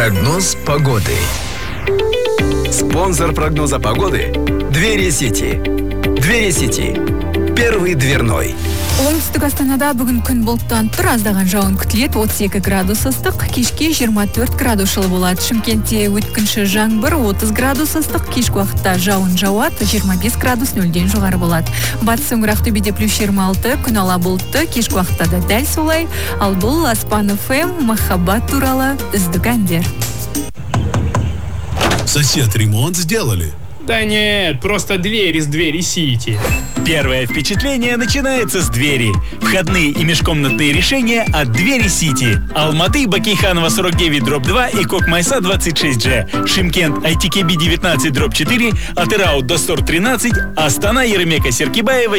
Прогноз погоды. Спонсор прогноза погоды – Двери Сити. Двери Сити. Первый дверной. Оңтүстік Астанада бүгін күн бұлттан тұр, аздаған жауын күтіледі, 32 градус ыстық, кешке 24 градус жылы болады. Шымкентте өткінші жаңбыр, 30 градус ыстық, кешкі уақытта жауын жауады, 25 градус 0-ден жоғары болады. Батыс өңір Ақтөбеде плюс 26, күн ала бұлтты, кешкі уақытта да дәл солай. Ал бұл Аспан ФМ, махаббат туралы үздік әндер. Сосед, ремонт сделали? Да нет, просто дверь из Двери Сити. Первое впечатление начинается с двери. Входные и межкомнатные решения от Двери Сити. Алматы, Бакейханова 49/2 и Кокмайса 26G. Шымкент, ITKB 19/4, Атыраут, Достор 13, Астана, Еремека, Серкибаева